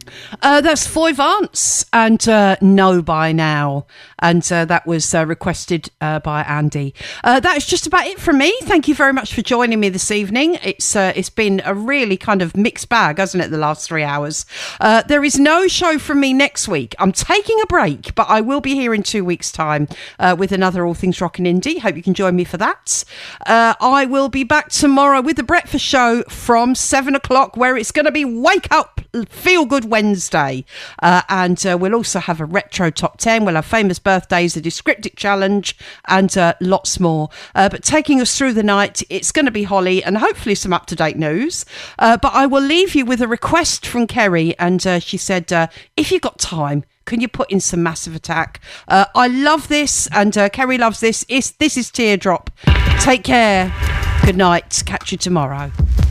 That's Foy Vance and Know By Now. And that was requested by Andy. That is just about it from me. Thank you very much for joining me this evening. It's been a really kind of mixed bag, hasn't it, the last 3 hours? There is no show from me next week. I'm taking a break, but I will be here in 2 weeks' time with another All Things Rock and Indie. Hope you can join me for that. I will be back tomorrow with the Breakfast Show from 7 o'clock, where it's going to be Wake Up Feel Good Wednesday. And we'll also have a retro top 10. We'll have famous birthdays, a Descriptic challenge, and lots more. But taking us through the night, it's going to be Holly and hopefully some up-to-date news. But I will leave you with a request from Kerry, and she said, if you've got time, can you put in some Massive Attack? I love this, and Kerry loves this. This is Teardrop. Take care. Good night. Catch you tomorrow.